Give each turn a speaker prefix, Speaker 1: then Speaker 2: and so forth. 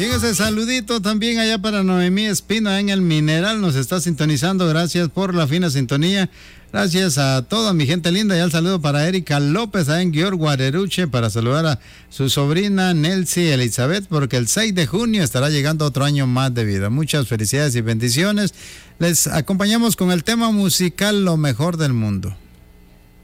Speaker 1: Ese saludito también allá para Noemí Espino en el Mineral, nos está sintonizando, gracias por la fina sintonía, gracias a toda mi gente linda, y el saludo para Erika López allá en Guior Guareruche, para saludar a su sobrina Nelcy Elizabeth, porque el 6 de junio estará llegando otro año más de vida. Muchas felicidades y bendiciones. Les acompañamos con el tema musical Lo Mejor del Mundo.